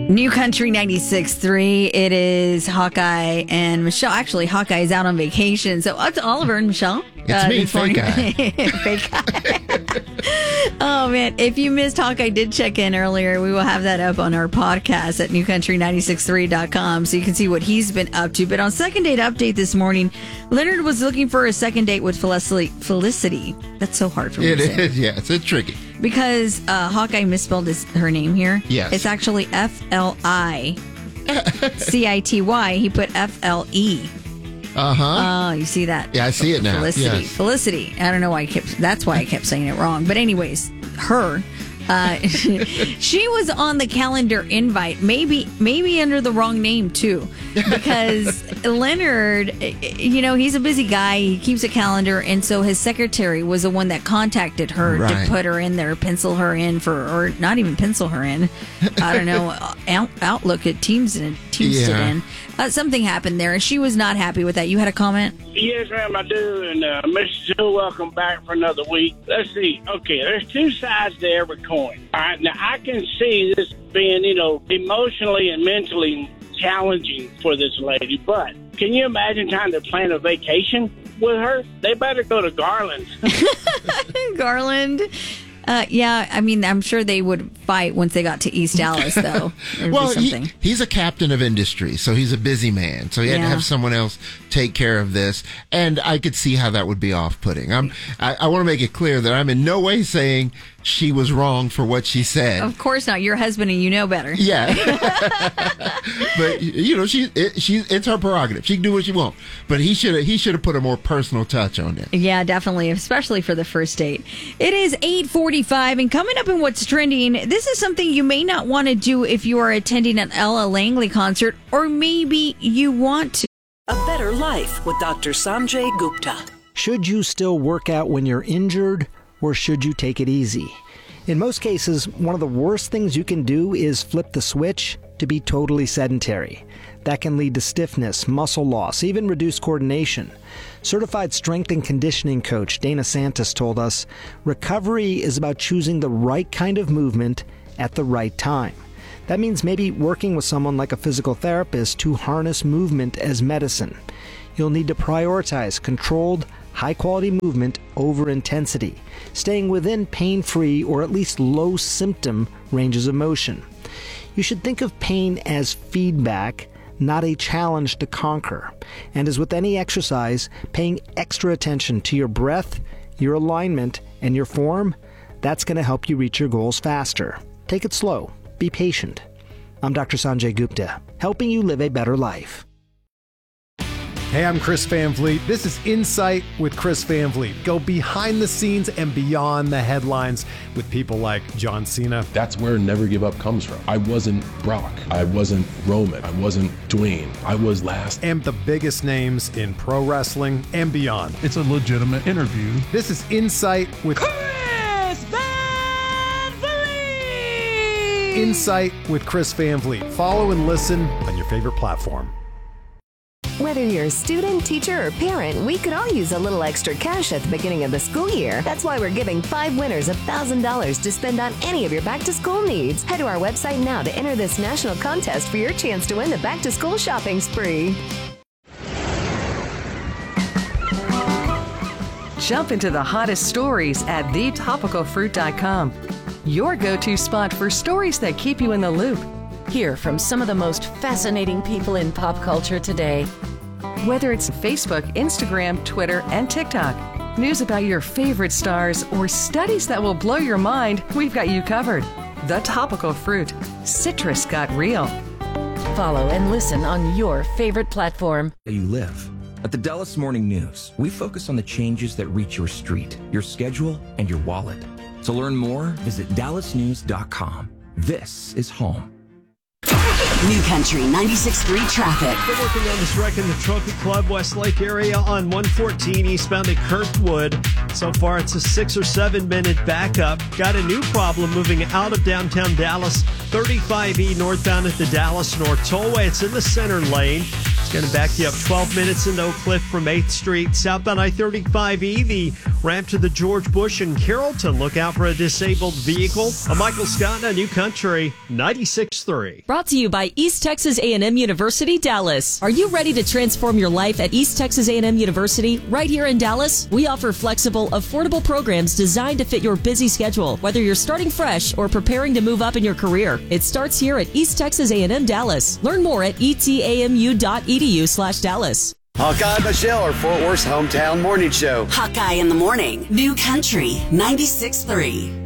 New Country 96.3. It is Hawkeye and Michelle. Actually, Hawkeye is out on vacation. So it's Oliver and Michelle. It's me, Fake Eye. Fake Eye. Oh, man. If you missed Hawkeye did check in earlier, we will have that up on our podcast at newcountry963.com so you can see what he's been up to. But on Second Date Update this morning, Leonard was looking for a second date with Felicity. That's so hard for me to say. It is, yes. It's tricky. Because Hawkeye misspelled her name here. Yes. It's actually F-L-I-C-I-T-Y. He put F-L-E. Uh-huh. Oh, you see that? Yeah, I see it now. Felicity. Yes. Felicity. I don't know why that's why I kept saying it wrong. But anyways, her. She was on the calendar invite, maybe under the wrong name too, because Leonard, he's a busy guy. He keeps a calendar, and so his secretary was the one that contacted her to put her in there, pencil her in or not even pencil her in. I don't know. Outlook at Teams it in. Something happened there, and she was not happy with that. You had a comment? Yes, ma'am, I do. And Mr. Joe, welcome back for another week. Let's see. Okay, there's two sides to every coin. All right, now I can see this being, emotionally and mentally challenging for this lady. But can you imagine trying to plan a vacation with her? They better go to Garland. Garland. Yeah, I mean, I'm sure they would fight once they got to East Dallas, though. Well, he's a captain of industry, so he's a busy man. So he had to have someone else take care of this, and I could see how that would be off-putting. I want to make it clear that I'm in no way saying she was wrong for what she said. Of course not. You're husband and you know better. Yeah. But, it's her prerogative. She can do what she wants. But he should have put a more personal touch on it. Yeah, definitely, especially for the first date. It is 8:45, and coming up in What's Trending, this is something you may not want to do if you are attending an Ella Langley concert, or maybe you want to. A Better Life with Dr. Sanjay Gupta. Should you still work out when you're injured, or should you take it easy? In most cases, one of the worst things you can do is flip the switch to be totally sedentary. That can lead to stiffness, muscle loss, even reduced coordination. Certified strength and conditioning coach Dana Santos told us, recovery is about choosing the right kind of movement at the right time. That means maybe working with someone like a physical therapist to harness movement as medicine. You'll need to prioritize controlled, high-quality movement over intensity, staying within pain-free or at least low-symptom ranges of motion. You should think of pain as feedback, not a challenge to conquer. And as with any exercise, paying extra attention to your breath, your alignment, and your form, that's going to help you reach your goals faster. Take it slow. Be patient. I'm Dr. Sanjay Gupta, helping you live a better life. Hey, I'm Chris Van Vliet. This is Insight with Chris Van Vliet. Go behind the scenes and beyond the headlines with people like John Cena. That's where Never Give Up comes from. I wasn't Brock. I wasn't Roman. I wasn't Dwayne. I was last. And the biggest names in pro wrestling and beyond. It's a legitimate interview. This is Insight with Chris Van Vliet. Insight with Chris Van Vliet. Follow and listen on your favorite platform. Whether you're a student, teacher, or parent, we could all use a little extra cash at the beginning of the school year. That's why we're giving 5 winners $1,000 to spend on any of your back-to-school needs. Head to our website now to enter this national contest for your chance to win the back-to-school shopping spree. Jump into the hottest stories at thetopicalfruit.com. Your go-to spot for stories that keep you in the loop. Hear from some of the most fascinating people in pop culture today. Whether it's Facebook, Instagram, Twitter, and TikTok, news about your favorite stars, or studies that will blow your mind, we've got you covered. The Topical Fruit. Citrus got real. Follow and listen on your favorite platform. You live. At the Dallas Morning News, we focus on the changes that reach your street, your schedule, and your wallet. To learn more, visit dallasnews.com. This is home. New Country 96.3 traffic. We're working on this wreck in the Trophy Club Westlake area on 114 eastbound at Kirkwood. So far, it's a 6 or 7 minute backup. Got a new problem moving out of downtown Dallas. 35E northbound at the Dallas North Tollway. It's in the center lane. It's going to back you up 12 minutes into Oak Cliff from 8th Street. Southbound I-35E, the Ramp to the George Bush in Carrollton. Look out for a disabled vehicle. I'm Michael Scott in New Country 96.3. Brought to you by East Texas A&M University, Dallas. Are you ready to transform your life at East Texas A&M University right here in Dallas? We offer flexible, affordable programs designed to fit your busy schedule, whether you're starting fresh or preparing to move up in your career. It starts here at East Texas A&M Dallas. Learn more at etamu.edu/Dallas. Hawkeye Michelle, our Fort Worth's hometown morning show. Hawkeye in the morning. New Country 96.3.